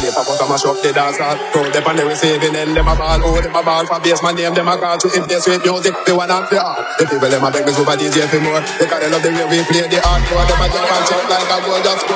place, I want to mash up the dance hall. Crowd them on the receiving end, them a ball. Oh, them a ball for bass, my name, them a call. To if they sweet music, they want to feel. The people, them a beg me super DJ for more. Because they love the way we play the hardcore. Them a jump and shout like a gold just